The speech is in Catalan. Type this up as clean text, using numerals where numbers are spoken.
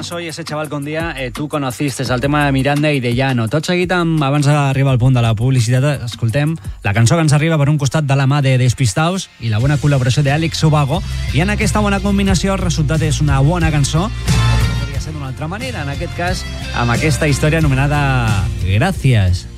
Soy ese chaval que un dia tu conociste, el tema de Miranda i de Llano. Tot seguit, abans d'arribar al punt de la publicitat, escoltem la cançó que ens arriba per un costat de la mà de Despistaos i la bona col·laboració d'Àlex Ubago, i en aquesta bona combinació el resultat és una bona cançó, podria ser d'una altra manera, en aquest cas amb aquesta història anomenada Gràcies.